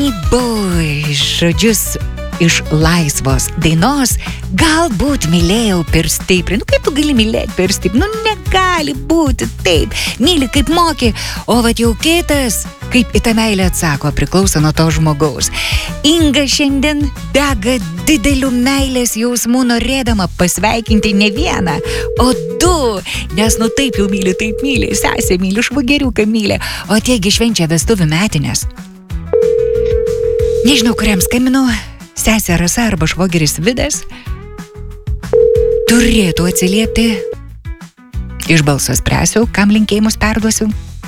Danny Boy žodžius iš Laisvos dainos. Galbūt mylėjau per stipriai. Kaip tu gali mylėti per stipriai? Negali būti taip. Myli kaip moki, o vat jau kitas, kaip į tą meilę atsako, priklauso nuo to žmogaus. Inga šiandien dega dideliu meilės jausmu, norėdama pasveikinti ne vieną, o du, nes taip jau myli, taip myli, sesė myli, švageriuką myli, o tiegi švenčia vestuvių metinės. Nežinau, kuriam skambinu, sesė Rasa arba švogeris Vidas, turėtų atsiliepti. Iš balso spręsiu, kam linkėjimus perduosiu.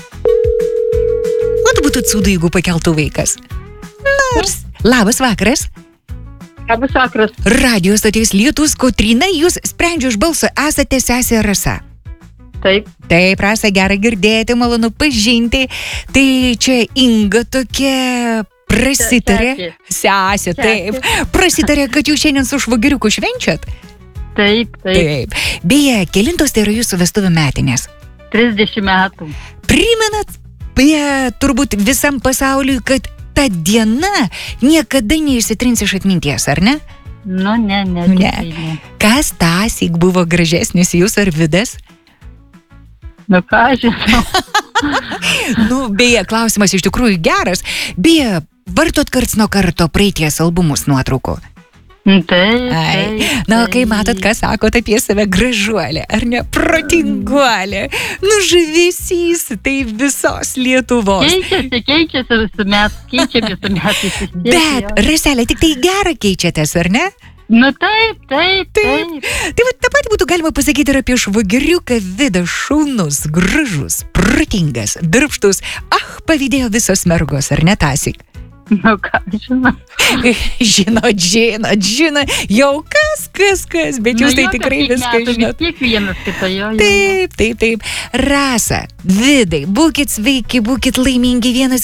O tu būtų cūdų, jeigu pakeltų vaikas. Nors, labas vakaras. Labas vakaras. Radio stoties Lietus, Kotryna, jūs sprendžiu iš balso, esate sesė Rasa. Taip. Taip, Rasa, gera girdėti, malonu pažinti. Tai čia Inga tokia prasitarė. Sesė, taip. Prasitarė, kad jūs šiandien su švageriuku švenčiat. Taip. Beje, kelintos tai yra jūsų vestuvių metinės? 30 metų. Primenat, turbūt visam pasauliui, kad ta diena niekada neišsitrins iš atminties, ar ne? Ne. Kas tąsyk buvo gražesnis, jūs ar Vidas? Ką žinau. Beje, klausimas iš tikrųjų geras. Beje, vartot karts nuo karto praeities albumus nuotraukų? Taip. Kai matot, ką sakot apie save, gražuolė, ar ne, protinguolė, žavesys, tai visos Lietuvos. Keičiasi visų metų. Bet, Raselė, tik tai gerą keičiatės, ar ne? Taip. Tai va, tą patį būtų galima pasakyti ir apie švageriuką Vidą, šaunus, gražus, protingas, darbštus. Pavydėjo visos mergos, ar ne tąsyk? Ką žinau. Žinot, jau kas, bet jūs tai tikrai viską žinot. Tiek vienas kito, jo. Taip. Rasa, Vidai, būkit sveiki, būkit laimingi vienas